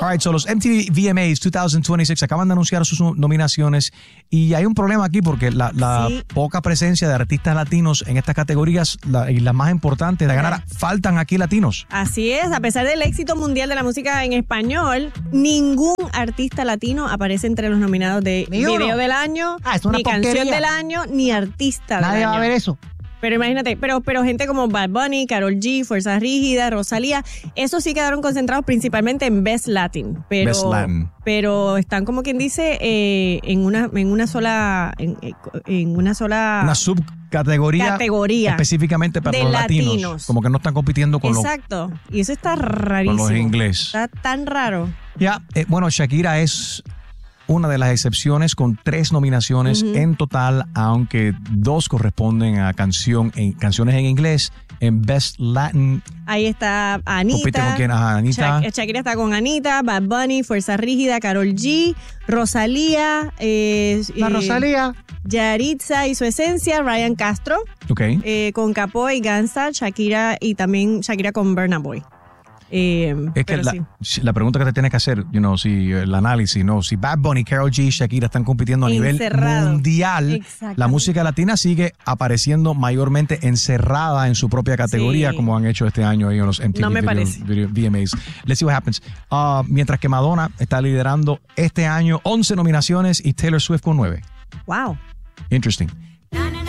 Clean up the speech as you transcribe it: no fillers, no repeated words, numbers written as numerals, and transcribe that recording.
right, so los MTV VMAs 2026 acaban de anunciar sus nominaciones y hay un problema aquí porque la poca presencia de artistas latinos en estas categorías y las más importantes de ganar, faltan aquí latinos. Así es, a pesar del éxito mundial de la música en español, ningún artista latino aparece entre los nominados de Video del Año, ni Canción del Año, ni Artista del Año. Nadie va a ver eso. Pero imagínate, pero gente como Bad Bunny, Karol G, Fuerza Rígida, Rosalía, esos sí quedaron concentrados principalmente en Best Latin. Pero están como quien dice en una sola una subcategoría específicamente para los latinos. Como que no están compitiendo con Exacto. Y eso está rarísimo. Con los ingleses. Está tan raro. Bueno, Shakira es una de las excepciones con 3 nominaciones en total, aunque 2 corresponden a canciones en inglés. En Best Latin. Ahí está Anita. ¿Compite con quién? Anita. Shakira está con Anita, Bad Bunny, Fuerza Rígida, Karol G, Rosalía. Rosalía. Yaritza y su esencia, Ryan Castro. Con Capo y Gangsta, Shakira y también Shakira con Burna Boy. Es que la pregunta que te tienes que hacer, si el análisis, si Bad Bunny, Karol G, Shakira están compitiendo a nivel mundial, la música latina sigue apareciendo mayormente encerrada en su propia categoría, como han hecho este año ahí en los MTV VMAs. Let's see what happens. Mientras que Madonna está liderando este año 11 nominaciones y Taylor Swift con 9. Wow. Interesting.